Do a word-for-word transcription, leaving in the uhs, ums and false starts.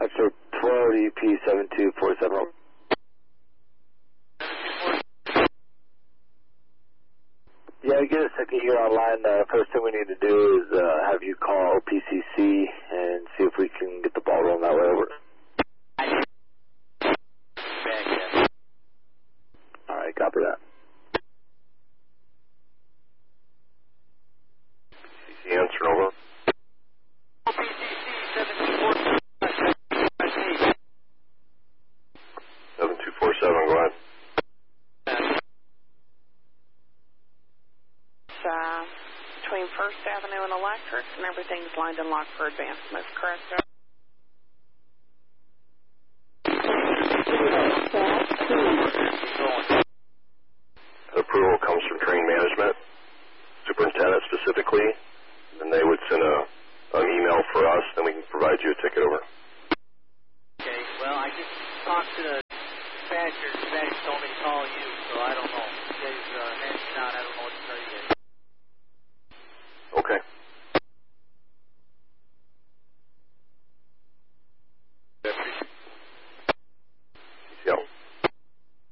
After twelve U P seven two four seven. Yeah, get a second here online. The uh, first thing we need to do is uh, have you call O P C C and see if we can get the ball rolling that way over. All right, copy that. C C answer over. O P C C seven two four seven two four seven, go ahead. Uh, between First Avenue and Electric, and everything's lined and locked for advancement, correct, sir? Approval comes from train management, superintendent specifically, and they would send a an email for us, then we can provide you a ticket over. Okay, well, I just talked to the dispatcher, the dispatcher told me to call you, so I don't know. You guys uh, managed not, I don't know what to tell you guys. Okay.